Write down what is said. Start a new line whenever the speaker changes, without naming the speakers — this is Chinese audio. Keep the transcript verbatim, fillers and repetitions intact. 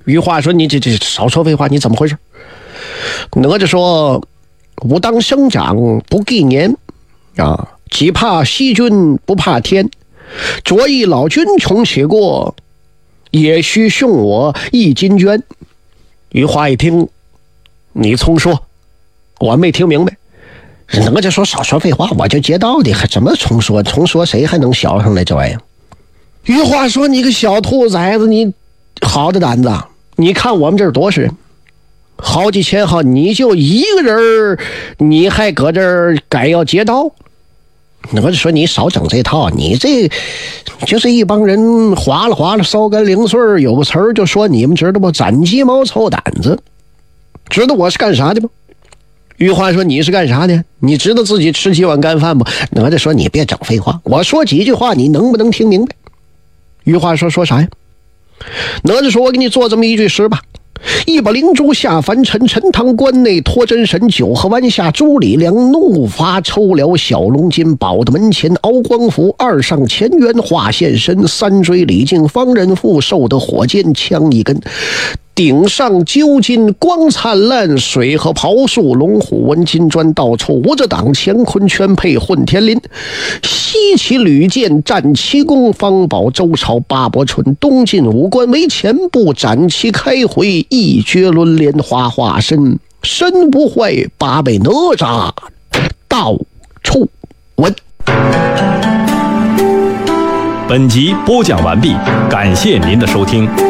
余华说：“你这这少说废话，你怎么回事？”哪吒说：“吾当生长不计年啊，既怕细菌不怕天。昨忆老君穷且过，也须送我一金绢。”余华一听，你重说，我没听明白。哪吒说：“少说废话，我就接到的，还怎么重说？重说谁还能小上来这玩意儿？”余华说：“你个小兔崽子，你好的胆子！你看我们这儿多少人，好几千号，你就一个人，你还搁这儿该要劫道？”哪吒说：“你少整这套，你这就是一帮人哗啦哗啦烧干零碎，有个词儿就说你们知道不？攒鸡毛凑胆子。知道我是干啥的吗？”余华说：“你是干啥的？你知道自己吃几碗干饭吗？”哪吒说：“你别整废话，我说几句话，你能不能听明白？”余华说：“说啥呀？”哪吒说：“我给你做这么一句诗吧。一把灵珠下凡尘，陈塘关内托真神，九河湾下诸葛亮怒发抽了小龙筋，宝的门前敖光福，二上前缘化现身，三追李靖方人父，受得火箭枪一根，顶上揪金光灿烂，水和袍树龙虎纹金砖，到处无着挡乾坤圈配混天林，西起吕剑战七公，方宝周朝八伯春，东晋五官为前部，展旗开回一绝轮连花花身，身不坏八倍哪吒到处闻。
本集播讲完毕，感谢您的收听。